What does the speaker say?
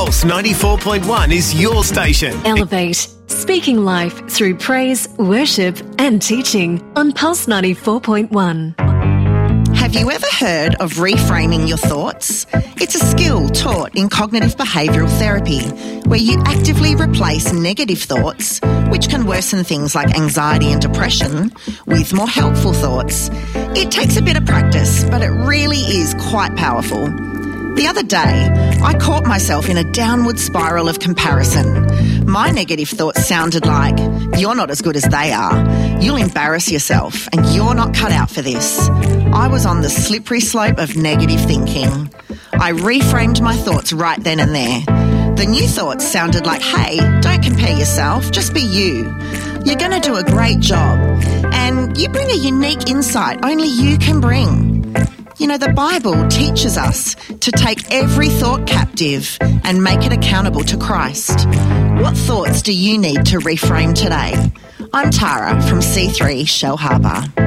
Pulse 94.1 is your station. Elevate, speaking life through praise, worship and teaching on Pulse 94.1. Have you ever heard of reframing your thoughts? It's a skill taught in cognitive behavioural therapy where you actively replace negative thoughts, which can worsen things like anxiety and depression, with more helpful thoughts. It takes a bit of practice, but it really is quite powerful. The other day, I caught myself in a downward spiral of comparison. My negative thoughts sounded like, "You're not as good as they are. You'll embarrass yourself and you're not cut out for this." I was on the slippery slope of negative thinking. I reframed my thoughts right then and there. The new thoughts sounded like, "Hey, don't compare yourself, just be you. You're going to do a great job. And you bring a unique insight only you can bring." You know, the Bible teaches us to take every thought captive and make it accountable to Christ. What thoughts do you need to reframe today? I'm Tara from C3 Shell Harbour.